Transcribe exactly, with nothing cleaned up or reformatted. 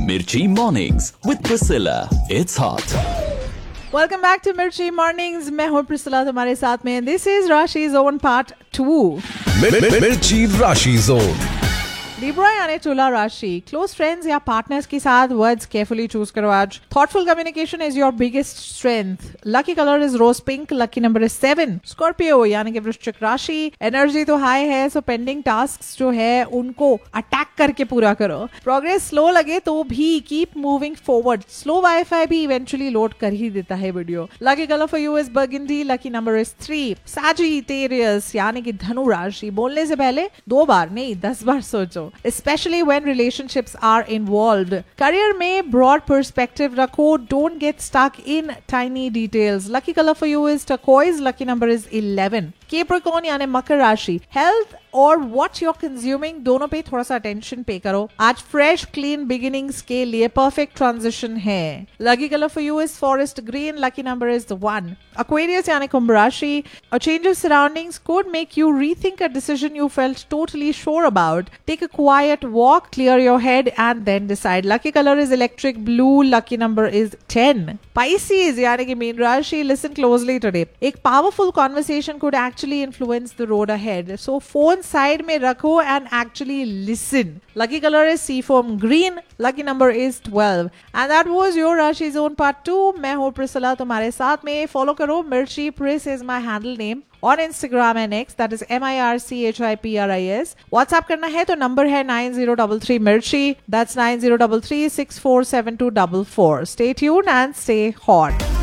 Mirchi Mornings with Priscilla. It's hot. Welcome back to मिर्ची mornings. मैं हूँ प्रिस्सिला तुम्हारे साथ में। दिस इज राशि जोन पार्ट टू। मिर्ची राशि जोन। लिब्रा यानी तुला राशि, क्लोज फ्रेंड्स या पार्टनर्स के साथ वर्ड्स केयरफुली चूज करो आज। Thoughtful communication is your biggest strength. Lucky colour is rose pink. Lucky number is seven. Scorpio यानी कि वृश्चिक राशि, एनर्जी तो हाई है, सो पेंडिंग टास्क्स जो है उनको अटैक करके पूरा करो। प्रोग्रेस स्लो लगे तो भी keep moving forward. Slow wifi भी इवेंचुअली लोड कर ही देता है video. Lucky colour for you is burgundy. Lucky number is three. Sagittarius यानी कि धनु राशि, बोलने से पहले दो बार नहीं दस बार सोचो, especially when relationships are involved. Career में broad perspective रखो, don't get stuck in tiny details. Lucky color for you is turquoise. Lucky number is eleven. Capricorn यानी मकर राशि, health और what you're consuming दोनों पे थोड़ा सा अटेंशन पे करो। आज फ्रेश क्लीन बिगिनिंग्स के लिए परफेक्ट ट्रांजिशन है। Lucky colour for you is forest green. Lucky number is one. Aquarius यानी कुंभ राशि, a change of surroundings could make you rethink a decision you felt totally sure about. Take a quiet walk, clear your head and then decide. Lucky color is electric blue. Lucky number is ten. Pisces यानी कि mean राशि, listen closely today. एक powerful conversation could actually influence the road ahead. So phone side में रखो and actually listen. Lucky color is seafoam green. Lucky number is twelve. And that was your Rashi Zone Part two. मैं हूँ प्रिस्सिला तुम्हारे साथ में। Follow करो मिर्ची प्रिस is my handle name on Instagram and X, that is M I R C H I P R I S. WhatsApp करना है तो नंबर है nine zero three three मिर्ची, that's nine zero three three six four seven two four four. Stay tuned and stay hot.